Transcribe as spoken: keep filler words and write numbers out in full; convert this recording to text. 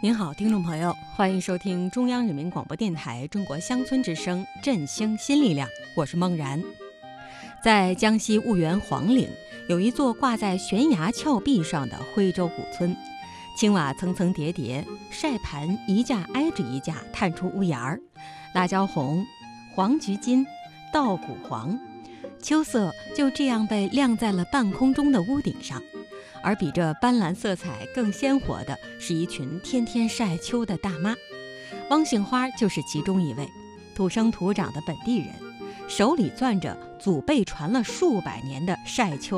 您好，听众朋友，欢迎收听中央人民广播电台中国乡村之声振兴新力量，我是孟然。在江西婺源黄岭，有一座挂在悬崖峭壁上的徽州古村，青瓦层层叠叠，晒盘一架挨着一架探出屋檐儿，辣椒红、黄菊金、稻谷黄，秋色就这样被晾在了半空中的屋顶上。而比这斑斓色彩更鲜活的是一群天天晒秋的大妈，汪杏花就是其中一位，土生土长的本地人，手里攥着祖辈传了数百年的晒秋